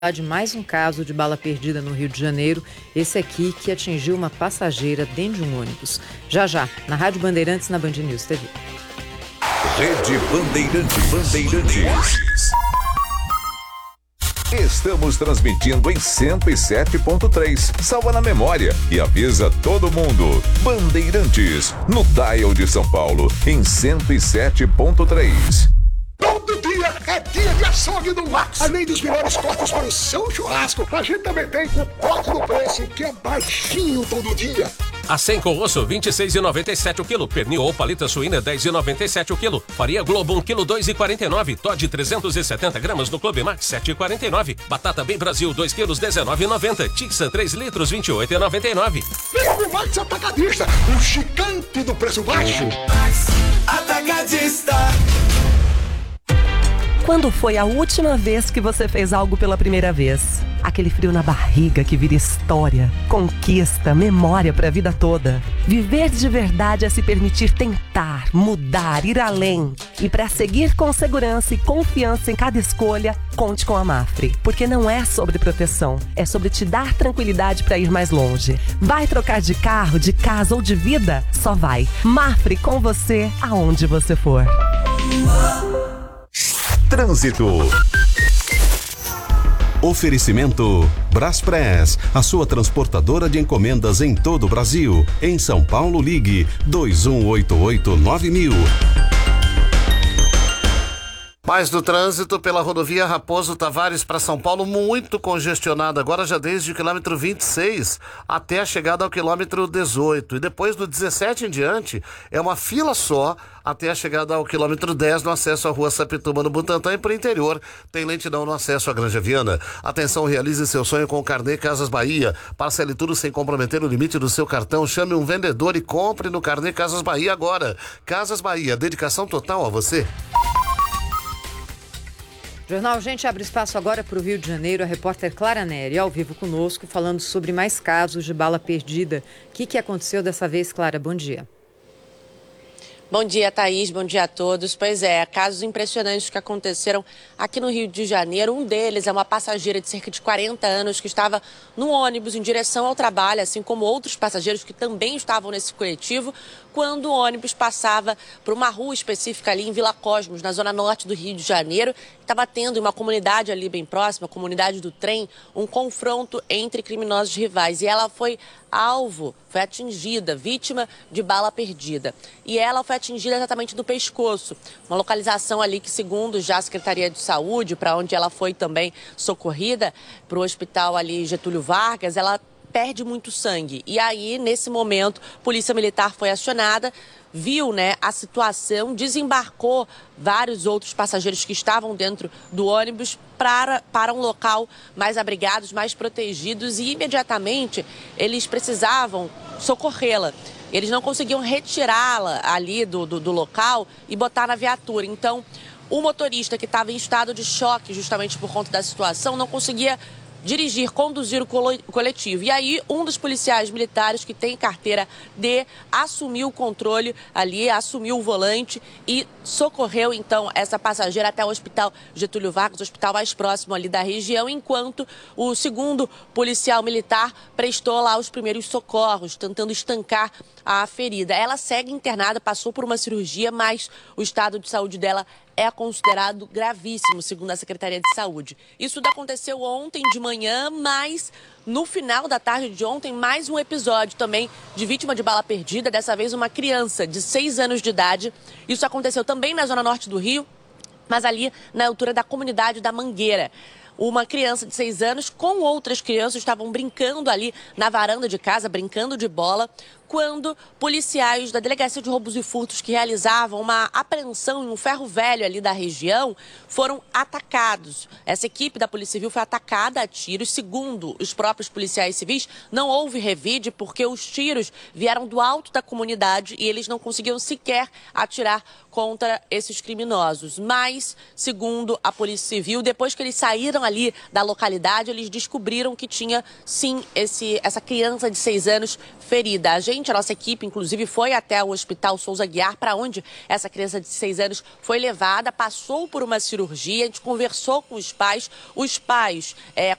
de mais um caso de bala perdida no Rio de Janeiro, esse aqui que atingiu uma passageira dentro de um ônibus. Já, na Rádio Bandeirantes, na Band News TV. Rede Bandeirantes. Estamos transmitindo em 107.3. Salva na memória e avisa todo mundo. Bandeirantes, no dial de São Paulo, em 107.3. Todo dia é dia de açougue do Max. Além dos melhores cortes para o seu churrasco, a gente também tem o corte do preço, que é baixinho todo dia. Acém com osso, R$ 26,97 o quilo. Pernil ou paleta suína, R$ 10,97 o quilo. Farinha Globo, 1 quilo, R$ 2,49. Todd, 370 gramas no Clube Max, R$ 7,49. Batata Bem Brasil, 2 quilos, R$ 19,90. Tixa, 3 litros, R$ 28,99. Vem pro Max Atacadista, o gigante do preço baixo. Atacadista. Quando foi a última vez que você fez algo pela primeira vez? Aquele frio na barriga que vira história, conquista, memória para a vida toda. Viver de verdade é se permitir tentar, mudar, ir além. E para seguir com segurança e confiança em cada escolha, conte com a Mafre. Porque não é sobre proteção, é sobre te dar tranquilidade para ir mais longe. Vai trocar de carro, de casa ou de vida? Só vai. Mafre com você, aonde você for. Trânsito. Oferecimento Braspress, a sua transportadora de encomendas em todo o Brasil. Em São Paulo, ligue 2188-9000. Mais do trânsito pela rodovia Raposo Tavares para São Paulo, muito congestionado agora já desde o quilômetro 26 até a chegada ao quilômetro 18. E depois do 17 em diante, é uma fila só até a chegada ao quilômetro 10 no acesso à rua Sapituba, no Butantã, e para o interior tem lentidão no acesso à Granja Viana. Atenção, realize seu sonho com o Carnê Casas Bahia. Parcele tudo sem comprometer o limite do seu cartão. Chame um vendedor e compre no Carnê Casas Bahia agora. Casas Bahia, dedicação total a você. Jornal Gente abre espaço agora para o Rio de Janeiro. A repórter Clara Neri, ao vivo conosco, falando sobre mais casos de bala perdida. O que aconteceu dessa vez, Clara? Bom dia. Bom dia, Thaís. Bom dia a todos. Pois é, casos impressionantes que aconteceram aqui no Rio de Janeiro. Um deles é uma passageira de cerca de 40 anos que estava no ônibus em direção ao trabalho, assim como outros passageiros que também estavam nesse coletivo, quando o ônibus passava por uma rua específica ali em Vila Cosmos, na zona norte do Rio de Janeiro. Estava tendo em uma comunidade ali bem próxima, a comunidade do trem, um confronto entre criminosos rivais. E ela foi alvo, foi atingida, vítima de bala perdida. E ela foi atingida exatamente no pescoço. Uma localização ali que, segundo já a Secretaria de Saúde, para onde ela foi também socorrida, para o hospital ali Getúlio Vargas, ela perde muito sangue. E aí, nesse momento, a Polícia Militar foi acionada, viu, a situação, desembarcou vários outros passageiros que estavam dentro do ônibus para um local mais abrigados, mais protegidos, e imediatamente eles precisavam socorrê-la. Eles não conseguiam retirá-la ali do local e botar na viatura. Então, o motorista, que estava em estado de choque justamente por conta da situação, não conseguia dirigir, conduzir o coletivo. E aí, um dos policiais militares que tem carteira D assumiu o controle ali, assumiu o volante e socorreu, então, essa passageira até o hospital Getúlio Vargas, o hospital mais próximo ali da região, enquanto o segundo policial militar prestou lá os primeiros socorros, tentando estancar a ferida. Ela segue internada, passou por uma cirurgia, mas o estado de saúde dela é considerado gravíssimo, segundo a Secretaria de Saúde. Isso aconteceu ontem de manhã, mas no final da tarde de ontem, mais um episódio também de vítima de bala perdida, dessa vez uma criança de 6 anos de idade. Isso aconteceu também na zona norte do Rio, mas ali na altura da comunidade da Mangueira. Uma criança de 6 anos com outras crianças estavam brincando ali na varanda de casa, brincando de bola, quando policiais da Delegacia de Roubos e Furtos, que realizavam uma apreensão em um ferro velho ali da região, foram atacados. Essa equipe da Polícia Civil foi atacada a tiros. Segundo os próprios policiais civis, não houve revide porque os tiros vieram do alto da comunidade e eles não conseguiam sequer atirar contra esses criminosos. Mas, segundo a Polícia Civil, depois que eles saíram ali da localidade, eles descobriram que tinha, sim, essa criança de 6 anos ferida. A gente a nossa equipe, inclusive, foi até o Hospital Souza Aguiar, para onde essa criança de 6 anos foi levada, passou por uma cirurgia, a gente conversou com os pais